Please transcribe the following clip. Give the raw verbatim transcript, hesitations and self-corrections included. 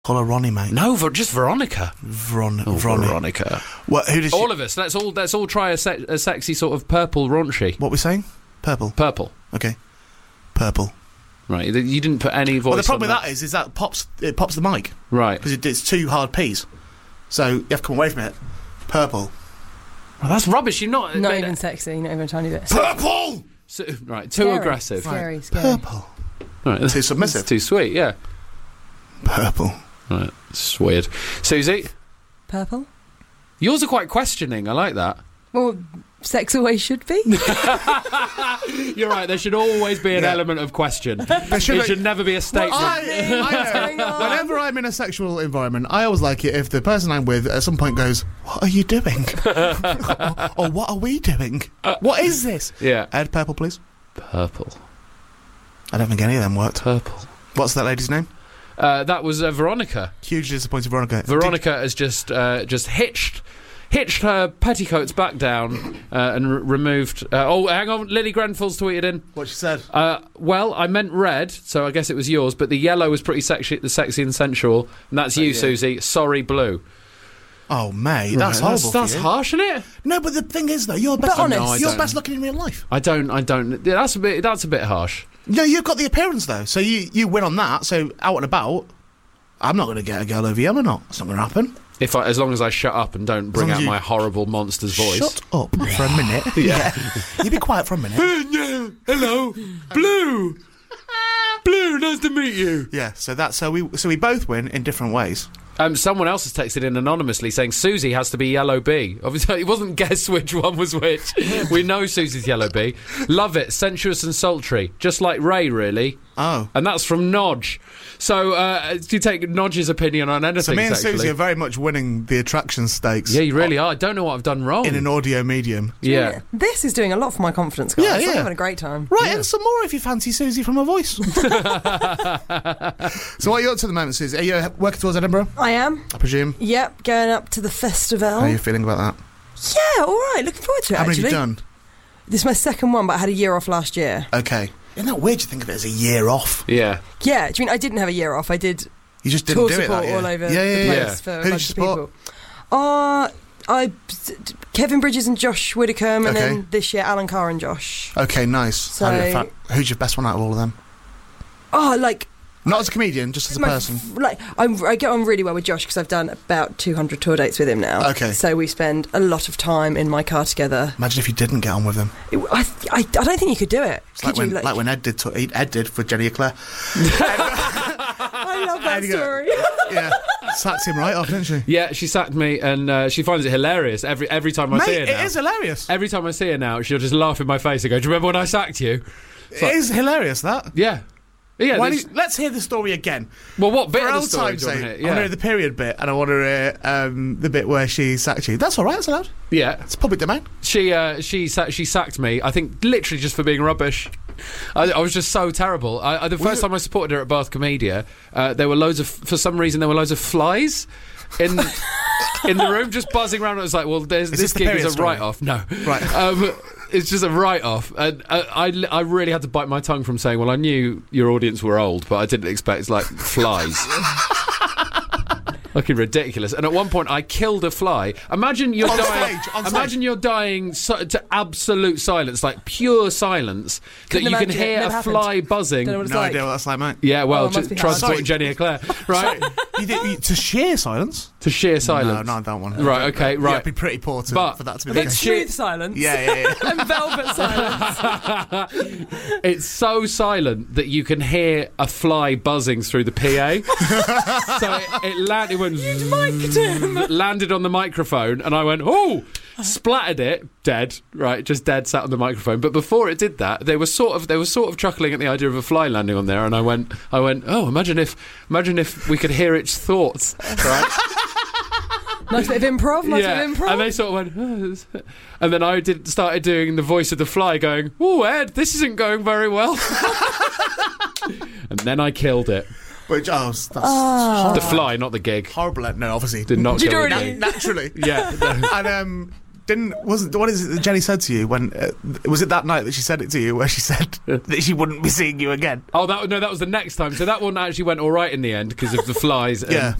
Call her Ronnie, mate. No, Ver- just Veronica. Veron- oh, Veronica. Veronica. What? Who does she... All of us. Let's all let's all try a, se- a sexy sort of purple raunchy. What are we saying? Purple. Purple. Okay. Purple. Right. You didn't put any voice. Well, the problem on with that is, is that pops it pops the mic. Right. Because it, it's two hard P's. So you have to come away from it. Purple. Well, that's rubbish. You're not Not even sexy. Not even a tiny bit. Purple. So, right. Too Scary. aggressive. Scary. Right. Scary. Purple. Right. Too submissive. That's too sweet. Yeah. Purple. Right. It's weird. Susie, Purple. yours are quite questioning. I like that. Well, sex always should be. You're right. There should always be an Yeah. element of question. There should it be- should never be a statement. I, What's going I, on? whenever I'm in a sexual environment, I always like it if the person I'm with at some point goes, "What are you doing?" or, or "What are we doing? What is this?" Yeah. Ed, purple, please. Purple. I don't think any of them worked. Purple. What's that lady's name? Uh, that was uh, Veronica. Hugely disappointed, Veronica. Veronica has just uh, just hitched hitched her petticoats back down uh, and r- removed. Uh, oh, hang on, Lily Grenfell's tweeted in. What she said? Uh, well, I meant red, so I guess it was yours, but the yellow was pretty sexy, sexy and sensual, and that's you, yeah. Susie. Sorry, blue. Oh, mate, that's Right, horrible. That's, for that's you. harsh, isn't it? No, but the thing is, though, you're best. honest. No, I you're don't. best looking in real life. I don't. I don't. Yeah, that's a bit. That's a bit harsh. No, you've got the appearance though, so you you win on that. So out and about, I'm not going to get a girl over you. I'm not. It's not going to happen. If I, as long as I shut up and don't bring long as out you- my horrible monster's voice. Shut up for a minute. Yeah. You be quiet for a minute. Hello, Blue. Blue, nice to meet you. Yeah. So that so we so we both win in different ways. Um, someone else has texted in anonymously saying Susie has to be Yellow Bee. Obviously, it wasn't guess which one was which. We know Susie's Yellow Bee. Love it, sensuous and sultry, just like Ray, really. Oh. And that's from Nodge. So, uh, do you take Nodge's opinion on anything So me and sexually? Susie are very much winning the attraction stakes. Yeah, you really are. I don't know what I've done wrong. In an audio medium. yeah. This is doing a lot for my confidence, guys. Yeah, I'm yeah. having a great time. Right, and some more if you fancy Susie from her voice. So what are you up to at the moment, Susie? Are you working towards Edinburgh, I am. I presume? Yep, going up to the festival. How are you feeling about that? Yeah, all right. Looking forward to it, How many actually. have you done? This is my second one, but I had a year off last year. Okay. Isn't that weird to think of it as a year off? Yeah. Yeah, do you mean I didn't have a year off? I did You just didn't tour do it support that year. all over yeah, yeah, the yeah. place Yeah. for a Who did bunch you of support? people. Uh, I, Kevin Bridges and Josh Widdicombe, and Okay. then this year Alan Carr and Josh. Okay, nice. So- How do you fa- who's your best one out of all of them? Oh, like... Not as a comedian, just as a my person. f- like I'm, I get on really well with Josh because I've done about two hundred tour dates with him now. Okay. So we spend a lot of time in my car together. Imagine if you didn't get on with them. It, I, I, I don't think you could do it. It's Could like when, you, like, when Ed did to, Ed did for Jenny Eclair. I love that There you go. story. Yeah, sacked him right off, didn't she? Yeah, she sacked me, and uh, she finds it hilarious every every time I see her Mate, now. it is hilarious. Every time I see her now, she'll just laugh in my face and go, "Do you remember when I sacked you?" It is hilarious, that. Yeah. Yeah. Why there's- don't you- let's hear the story again. well, what bit For of the old story time's do you want sake, to I hear? want to Yeah. hear the period bit, and I want to hear um, the bit where she sacked you. That's all right, that's allowed. yeah. It's public domain. She uh, she sa- she sacked me. I think literally just for being rubbish. I, I was just so terrible. I, I, the first you- time I supported her at Bath Comedia, uh, there were loads of for some reason there were loads of flies in in the room just buzzing around. I was like, well, there's, Is this this the gig period is a story? write-off. No, Right. Um, it's just a write-off, and uh, I I really had to bite my tongue from saying, well, I knew your audience were old, but I didn't expect like flies. Looking ridiculous. And at one point, I killed a fly. Imagine you're On dying. stage, on imagine stage. you're dying so, to absolute silence, like pure silence, Couldn't that you can imagine it. hear Never a happened. fly buzzing. Don't know what it's No like. idea what that's like, mate. Yeah, well, Oh, it must t- be try hard. supporting Sorry. Jenny Eclair, right? You did, you, to sheer silence? To sheer silence. No, no, I don't want. Right, okay, Yeah, right. it'd be pretty poor to, But for that to be the it's case. sheer- Smooth silence. Yeah, yeah, yeah. And velvet silence. It's so silent that you can hear a fly buzzing through the P A. So it, it landed, it went Mic'd him. landed on the microphone, and I went, oh, splattered it, dead, right, just dead, sat on the microphone. But before it did that, they were sort of they were sort of chuckling at the idea of a fly landing on there, and I went, I went, oh, imagine if, imagine if we could hear its thoughts, right? Nice bit of improv. Nice yeah, bit of improv. and they sort of went, oh. And then I did started doing the voice of the fly, going, oh, Ed, this isn't going very well. And then I killed it. Which, oh, that's The fly, not the gig. horrible. No, obviously. Did not Did kill you the already- gig. Naturally. Yeah. And, um, Didn't wasn't what is it that Jenny said to you when uh, was it that night that she said it to you where she said that she wouldn't be seeing you again? Oh, that no, that was the next time. So that one actually went all right in the end because of the flies. Yeah. And